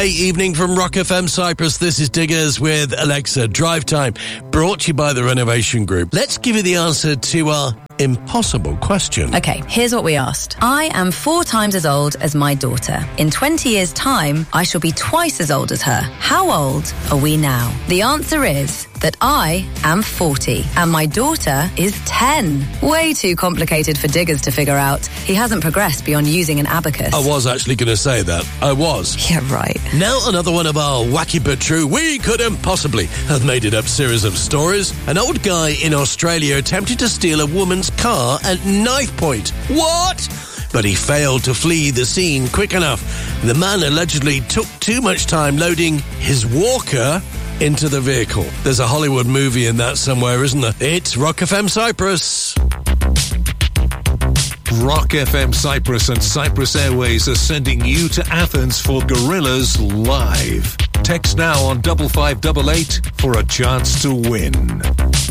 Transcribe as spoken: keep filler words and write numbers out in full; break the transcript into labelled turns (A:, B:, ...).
A: Wednesday evening from Rock F M Cyprus. This is Diggers with Alexa. Drive Time, brought to you by the Renovation Group. Let's give you the answer to our impossible question.
B: Okay, here's what we asked. I am four times as old as my daughter. In twenty years' time, I shall be twice as old as her. How old are we now? The answer is that I am forty and my daughter is ten. Way too complicated for Diggers to figure out. He hasn't progressed beyond using an abacus.
A: I was actually going to say that. I was.
B: Yeah, right.
A: Now another one of our wacky but true, we couldn't possibly have made it up series of stories. An old guy in Australia attempted to steal a woman's car at knife point. What? But he failed to flee the scene quick enough. The man allegedly took too much time loading his walker into the vehicle. There's a Hollywood movie in that somewhere, isn't there? It's Rock F M Cyprus.
C: Rock F M Cyprus and Cyprus Airways are sending you to Athens for Gorillaz Live. Text now on double five double eight for a chance to win.